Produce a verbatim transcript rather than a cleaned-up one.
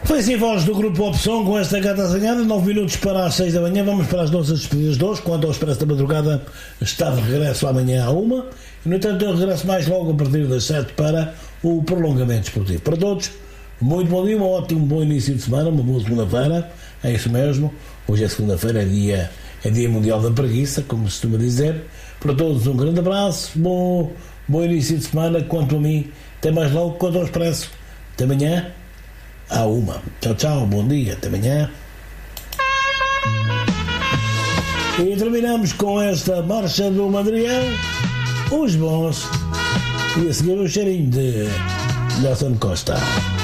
Foi assim a voz do Grupo Opção com esta gata assanhada. nove minutos para as seis da manhã. Vamos para as nossas despedidas de hoje. Quanto ao Expresso da Madrugada, está de regresso amanhã à uma. E, no entanto, eu regresso mais logo a partir das sete para o prolongamento esportivo. Para todos, muito bom dia, um ótimo bom início de semana, uma boa segunda-feira. É isso mesmo. Hoje é segunda-feira, é dia, é dia mundial da preguiça, como se costuma dizer. Para todos, um grande abraço. Bom, bom início de semana. Quanto a mim, até mais logo. Quanto ao Expresso, até amanhã à uma. Tchau, tchau, bom dia, até amanhã. E terminamos com esta marcha do Madrião, os bons, e a seguir o cheirinho de Nelson Costa.